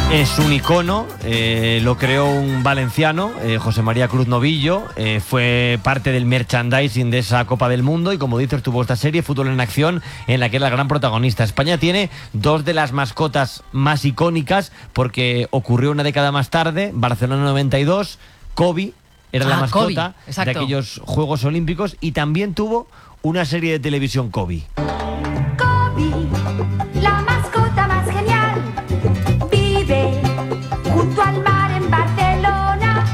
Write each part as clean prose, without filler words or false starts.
Es un icono, lo creó un valenciano, José María Cruz Novillo, fue parte del merchandising de esa Copa del Mundo y, como dices, tuvo esta serie Fútbol en Acción en la que era el gran protagonista. España tiene dos de las mascotas más icónicas porque ocurrió una década más tarde, Barcelona 92, Kobe era la mascota Kobe, de aquellos Juegos Olímpicos, y también tuvo una serie de televisión, Kobe. Kobe, la mascota más genial, vive junto al mar en Barcelona.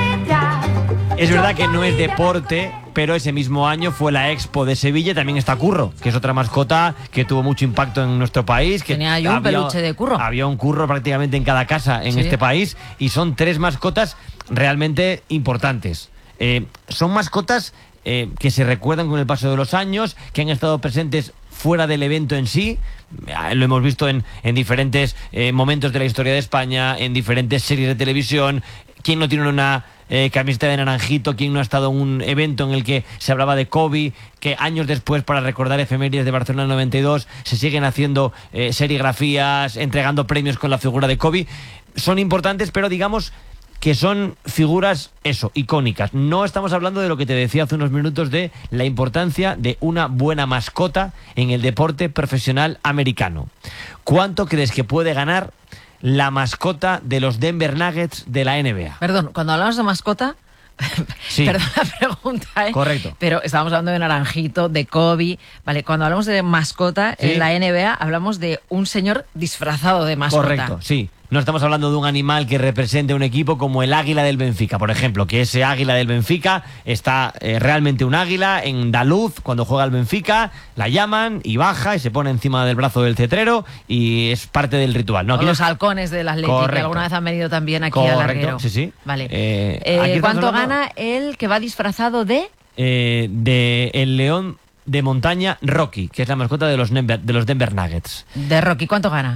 Es verdad que no es deporte, pero ese mismo año fue la Expo de Sevilla. También está Curro, que es otra mascota que tuvo mucho impacto en nuestro país. Que tenía yo un peluche de Curro. Había un Curro prácticamente en cada casa en este país, y son tres mascotas realmente importantes. Son mascotas que se recuerdan con el paso de los años, que han estado presentes fuera del evento en sí. Lo hemos visto en diferentes momentos de la historia de España, en diferentes series de televisión. ¿Quién no tiene una camiseta de naranjito? ¿Quién no ha estado en un evento en el que se hablaba de Kobe? Que años después, para recordar efemérides de Barcelona 92, se siguen haciendo serigrafías, entregando premios con la figura de Kobe. Son importantes, pero digamos que son figuras, icónicas. No estamos hablando de lo que te decía hace unos minutos, de la importancia de una buena mascota en el deporte profesional americano. ¿Cuánto crees que puede ganar la mascota de los Denver Nuggets de la NBA? Perdón, cuando hablamos de mascota... Sí. Perdón la pregunta, Correcto. Pero estábamos hablando de Naranjito, de Kobe. Vale, cuando hablamos de mascota en la NBA, hablamos de un señor disfrazado de mascota. Correcto, sí. No estamos hablando de un animal que represente un equipo como el águila del Benfica, por ejemplo, que ese águila del Benfica está realmente un águila en Daluz. Cuando juega el Benfica, la llaman y baja y se pone encima del brazo del cetrero y es parte del ritual. No, o los halcones del Atlético, que alguna vez han venido también aquí al larguero. Sí, sí. Vale. ¿Cuánto gana el que va disfrazado de? De el león de montaña Rocky, que es la mascota de los Denver Nuggets. De Rocky, ¿cuánto gana?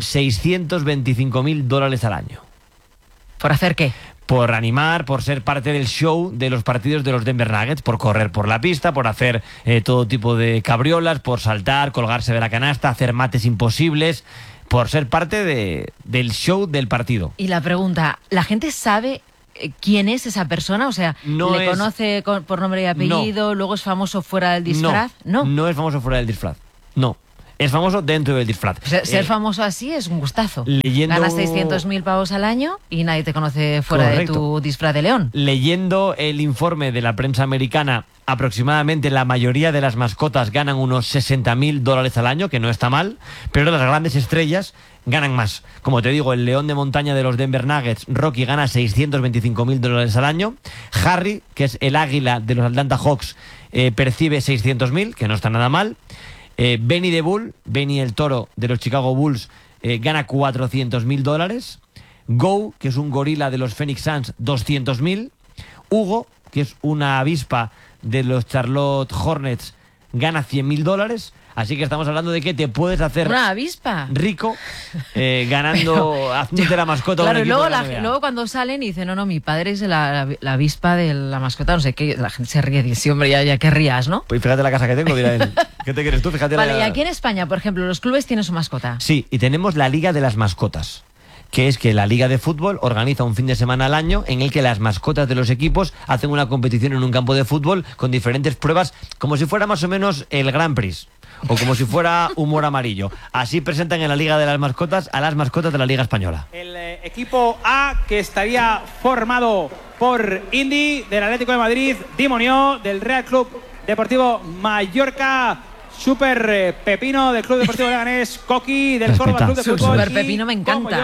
$625,000 al año. ¿Por hacer qué? Por animar, por ser parte del show de los partidos de los Denver Nuggets, por correr por la pista, por hacer todo tipo de cabriolas, por saltar, colgarse de la canasta, hacer mates imposibles, por ser parte del show del partido. Y la pregunta, ¿la gente sabe quién es esa persona? O sea, ¿le conoce por nombre y apellido? ¿Luego es famoso fuera del disfraz? No es famoso fuera del disfraz. No. Es famoso dentro del disfraz. Ser famoso así es un gustazo. Ganas 600.000 pavos al año y nadie te conoce fuera de tu disfraz de león. Leyendo el informe de la prensa americana, aproximadamente la mayoría de las mascotas ganan unos $60,000 al año, que no está mal, pero las grandes estrellas ganan más. Como te digo, el león de montaña de los Denver Nuggets, Rocky, gana $625,000 al año. Harry, que es el águila de los Atlanta Hawks, percibe 600.000, que no está nada mal. Benny the Bull, Benny el toro de los Chicago Bulls, gana $400,000. Go, que es un gorila de los Phoenix Suns, 200.000. Hugo, que es una avispa de los Charlotte Hornets, gana $100,000. Así que estamos hablando de que te puedes hacer una avispa rico ganando, haciéndote la mascota. Claro, y luego cuando salen y dicen, no, mi padre es la avispa de la mascota, no sé qué, la gente se ríe y dice, sí, hombre, ya querrías, ¿no? Pues fíjate la casa que tengo, dirá él. ¿Qué te quieres tú? Fíjate. Vale, y aquí en España, por ejemplo, los clubes tienen su mascota. Sí, y tenemos la Liga de las Mascotas, que es que la Liga de Fútbol organiza un fin de semana al año en el que las mascotas de los equipos hacen una competición en un campo de fútbol con diferentes pruebas, como si fuera más o menos el Grand Prix, o como si fuera humor amarillo. Así presentan en la Liga de las Mascotas a las mascotas de la Liga Española. El equipo A, que estaría formado por Indy, del Atlético de Madrid, Dimonió, del Real Club Deportivo Mallorca, Super Pepino del Club Deportivo Leganés, Coqui del Córdoba Club de Fútbol. Super Pepino me encanta.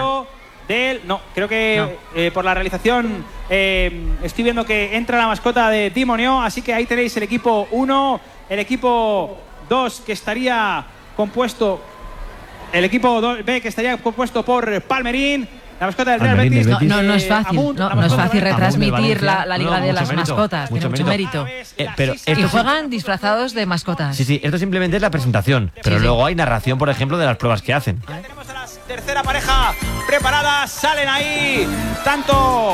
Creo que por la realización estoy viendo que entra la mascota de Dimonió, así que ahí tenéis el equipo 1, el equipo 2 que estaría compuesto, el equipo B que estaría compuesto por Palmerín, la mascota del Real Betis. No es fácil, no es fácil retransmitir la Liga de las Mascotas, tiene mucho mérito. Y juegan disfrazados de mascotas. Sí, esto simplemente es la presentación, pero luego hay narración, por ejemplo, de las pruebas que hacen. Ya tenemos a la tercera pareja preparada, salen ahí tanto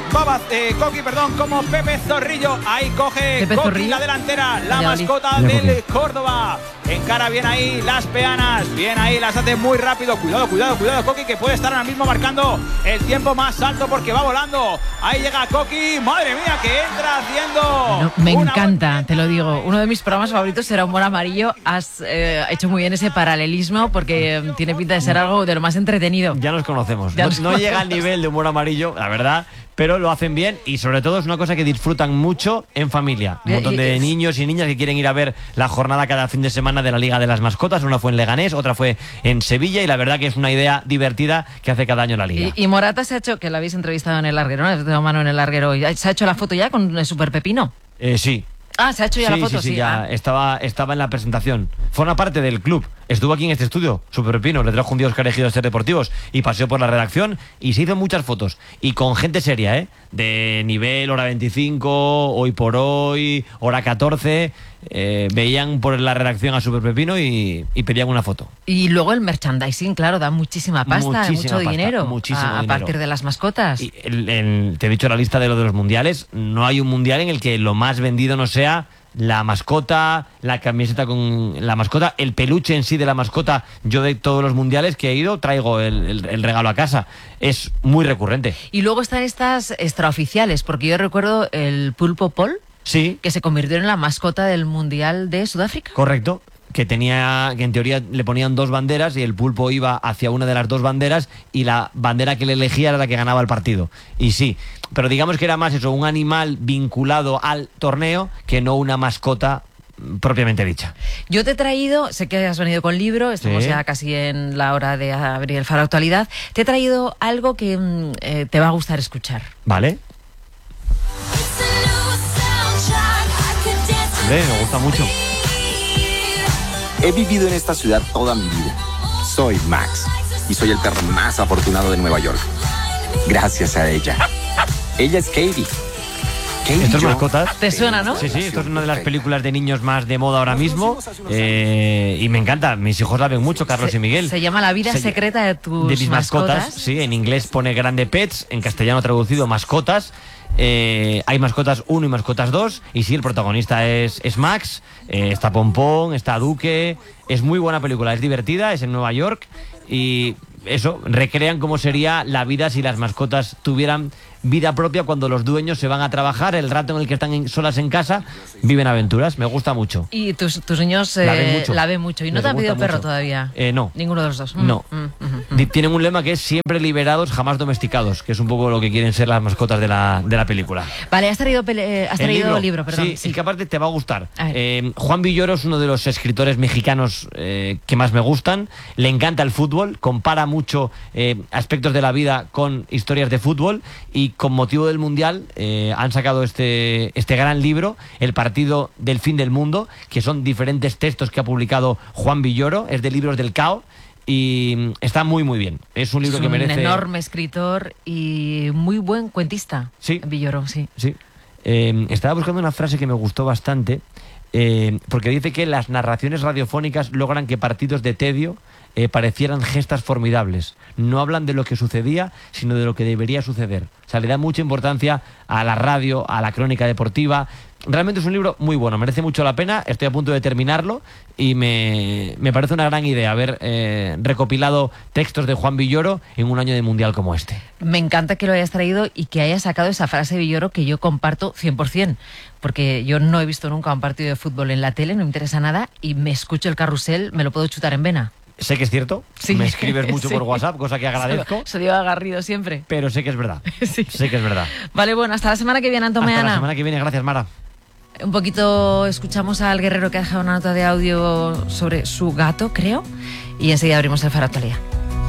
Coqui, como Pepe Zorrillo. Ahí coge Pepe Coqui Zorrillo, la delantera, la mascota del Córdoba. Encara bien ahí las peanas, bien ahí, las hace muy rápido. Cuidado, Coqui, que puede estar ahora mismo marcando el tiempo más alto porque va volando. Ahí llega Coqui, madre mía, que entra haciendo. Me encanta, te lo digo. Uno de mis programas favoritos será Humor Amarillo. Has hecho muy bien ese paralelismo porque tiene pinta de ser algo de lo más entretenido. Ya nos conocemos. No llega al nivel de Humor Amarillo, la verdad, pero lo hacen bien y sobre todo es una cosa que disfrutan mucho en familia. Un montón de niños y niñas que quieren ir a ver la jornada cada fin de semana de la Liga de las Mascotas. Una fue en Leganés, otra fue en Sevilla y la verdad que es una idea divertida que hace cada año la Liga. Y Morata se ha hecho, que lo habéis entrevistado en el larguero, ¿no? Tengo mano en el larguero. ¿Se ha hecho la foto ya con el Super Pepino? Sí. Ah, se ha hecho ya la foto, sí. Ya estaba en la presentación. Forma parte del club. Estuvo aquí en este estudio, Super Pepino, le trajo un día Óscar Ejido a Ser Deportivos y paseó por la redacción y se hizo muchas fotos. Y con gente seria, de nivel, hora 25, hoy por hoy, hora 14. Veían por la redacción a Super Pepino y pedían una foto. Y luego el merchandising, claro, da muchísima pasta, mucho dinero a partir de las mascotas. Y te he dicho la lista de lo de los mundiales. No hay un mundial en el que lo más vendido no sea la mascota, la camiseta con la mascota, el peluche en sí de la mascota. Yo de todos los mundiales que he ido traigo el regalo a casa. Es muy recurrente. Y luego están estas extraoficiales, porque yo recuerdo el Pulpo Paul. Sí. Que se convirtió en la mascota del Mundial de Sudáfrica. Correcto. Que en teoría le ponían dos banderas y el pulpo iba hacia una de las dos banderas y la bandera que le elegía era la que ganaba el partido. Y sí, pero digamos que era más eso, un animal vinculado al torneo que no una mascota propiamente dicha. Yo te he traído, sé que has venido con libro, estamos ya casi en la hora de abrir el Faro Actualidad, te he traído algo que te va a gustar escuchar. Vale. Me gusta mucho. He vivido en esta ciudad toda mi vida. Soy Max y soy el perro más afortunado de Nueva York. Gracias a ella. Ella es Katie. Estas mascotas. ¿Te suena, no? Sí, esto es una de las películas de niños más de moda ahora mismo. Y me encanta. Mis hijos la ven mucho, Carlos y Miguel. Se llama La vida secreta de mis mascotas. Sí, en inglés pone Grande Pets, en castellano traducido Mascotas. Hay mascotas 1 y mascotas 2 y sí, el protagonista es Max, está Pompón, está Duque. Es muy buena película, es divertida, es en Nueva York y eso, recrean cómo sería la vida si las mascotas tuvieran vida propia cuando los dueños se van a trabajar. El rato en el que están solas en casa viven aventuras. Me gusta mucho. Y tus niños la ven mucho. ¿Y no te han pedido perro todavía? No. Ninguno de los dos. No. Tienen un lema que es siempre liberados, jamás domesticados, que es un poco lo que quieren ser las mascotas de la película. Vale, has traído libro, perdón. Sí, y que aparte te va a gustar. Juan Villoro es uno de los escritores mexicanos que más me gustan. Le encanta el fútbol, compara mucho aspectos de la vida con historias de fútbol y con motivo del Mundial han sacado este gran libro, El partido del fin del mundo, que son diferentes textos que ha publicado Juan Villoro, es de Libros del Cao y está muy muy bien. Es un libro que merece... un enorme escritor y muy buen cuentista. Sí. Villoro, sí. Estaba buscando una frase que me gustó bastante porque dice que las narraciones radiofónicas logran que partidos de tedio parecieran gestas formidables. No hablan de lo que sucedía, sino de lo que debería suceder. O sea, le da mucha importancia a la radio, a la crónica deportiva. Realmente es un libro muy bueno, merece mucho la pena. Estoy a punto de terminarlo y me parece una gran idea haber recopilado textos de Juan Villoro en un año de Mundial como este. Me encanta que lo hayas traído y que hayas sacado esa frase de Villoro que yo comparto 100%, porque yo no he visto nunca un partido de fútbol en la tele, no me interesa nada y me escucho el carrusel, me lo puedo chutar en vena. Sé que es cierto, sí, me escribes mucho por WhatsApp, cosa que agradezco. Se dio agarrido siempre. Pero sé que es verdad, sé que es verdad. Vale, bueno, hasta la semana que viene, Antomeana. Hasta la semana que viene, gracias, Mara. Un poquito escuchamos al guerrero que ha dejado una nota de audio sobre su gato, creo, y enseguida abrimos el Faro Actualidad.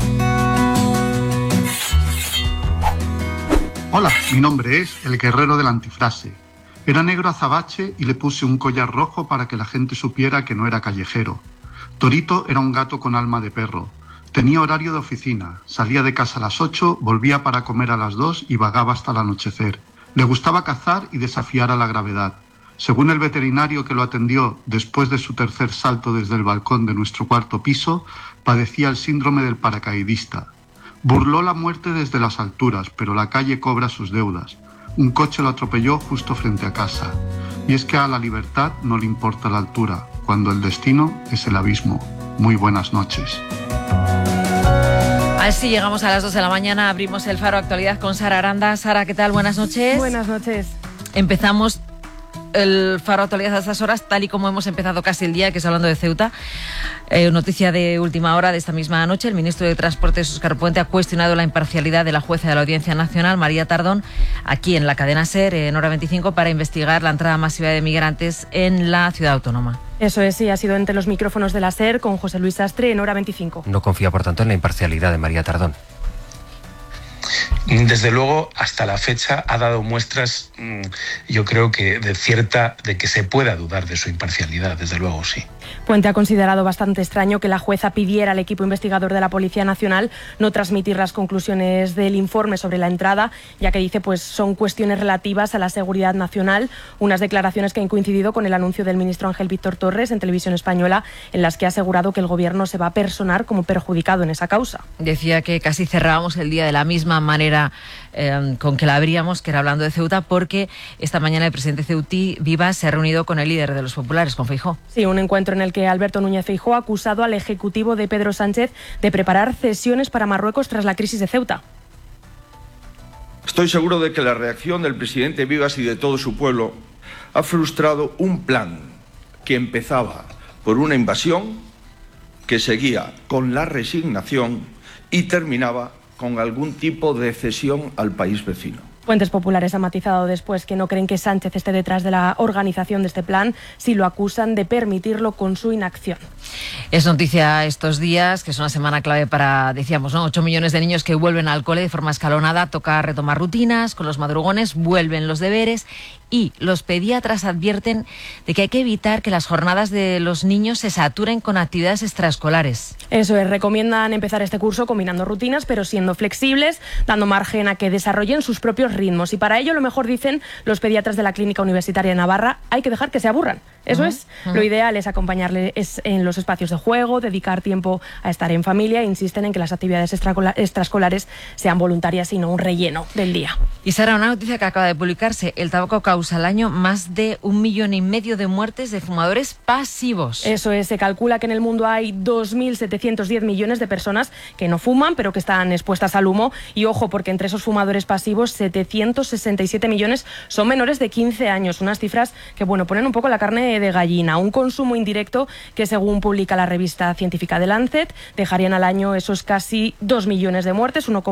Hola, mi nombre es el guerrero de la antifrase. Era negro azabache y le puse un collar rojo para que la gente supiera que no era callejero. Torito era un gato con alma de perro. Tenía horario de oficina, salía de casa a las 8, volvía para comer a las 2 y vagaba hasta el anochecer. Le gustaba cazar y desafiar a la gravedad. Según el veterinario que lo atendió después de su tercer salto desde el balcón de nuestro cuarto piso, padecía el síndrome del paracaidista. Burló la muerte desde las alturas, pero la calle cobra sus deudas. Un coche lo atropelló justo frente a casa. Y es que a la libertad no le importa la altura, cuando el destino es el abismo. Muy buenas noches. Así llegamos a las 2 de la mañana, abrimos el Faro Actualidad con Sara Aranda. Sara, ¿qué tal? Buenas noches. Buenas noches. Empezamos el Faro Actualidad a estas horas, tal y como hemos empezado casi el día, que es hablando de Ceuta. Noticia de última hora de esta misma noche. El ministro de Transportes, Óscar Puente, ha cuestionado la imparcialidad de la jueza de la Audiencia Nacional, María Tardón, aquí en la cadena SER, en Hora 25, para investigar la entrada masiva de migrantes en la ciudad autónoma. Eso es, sí, ha sido entre los micrófonos de la SER con José Luis Sastre en Hora 25. No confía, por tanto, en la imparcialidad de María Tardón. Desde luego, hasta la fecha ha dado muestras, yo creo que de que se pueda dudar de su imparcialidad, desde luego sí. Puente ha considerado bastante extraño que la jueza pidiera al equipo investigador de la Policía Nacional no transmitir las conclusiones del informe sobre la entrada, ya que dice pues son cuestiones relativas a la seguridad nacional, unas declaraciones que han coincidido con el anuncio del ministro Ángel Víctor Torres en Televisión Española, en las que ha asegurado que el gobierno se va a personar como perjudicado en esa causa. Decía que casi cerrábamos el día de la misma manera con que la abríamos, que era hablando de Ceuta, porque esta mañana el presidente ceutí, Vivas, se ha reunido con el líder de los populares, con Feijóo. Sí, un encuentro en el que Alberto Núñez Feijóo ha acusado al ejecutivo de Pedro Sánchez de preparar cesiones para Marruecos tras la crisis de Ceuta. Estoy seguro de que la reacción del presidente Vivas y de todo su pueblo ha frustrado un plan que empezaba por una invasión, que seguía con la resignación y terminaba con algún tipo de cesión al país vecino. Fuentes populares han matizado después que no creen que Sánchez esté detrás de la organización de este plan, si lo acusan de permitirlo con su inacción. Es noticia estos días, que es una semana clave para, decíamos, ¿no? 8 millones de niños que vuelven al cole de forma escalonada. Toca retomar rutinas, con los madrugones vuelven los deberes y los pediatras advierten de que hay que evitar que las jornadas de los niños se saturen con actividades extraescolares. Eso es, recomiendan empezar este curso combinando rutinas, pero siendo flexibles, dando margen a que desarrollen sus propios ritmos. Y para ello, lo mejor, dicen los pediatras de la Clínica Universitaria de Navarra, hay que dejar que se aburran. Eso es, lo ideal es acompañarles en los espacios de juego, dedicar tiempo a estar en familia e insisten en que las actividades extraescolares sean voluntarias y no un relleno del día. Y Sara, una noticia que acaba de publicarse: el tabaco causa al año más de 1,5 millones de muertes de fumadores pasivos. Eso es, se calcula que en el mundo hay 2.710 millones de personas que no fuman, pero que están expuestas al humo. Y ojo, porque entre esos fumadores pasivos, 767 millones son menores de 15 años. Unas cifras que, bueno, ponen un poco la carne de gallina. Un consumo indirecto que, según publica la revista científica The Lancet, dejarían al año esos casi 2 millones de muertes,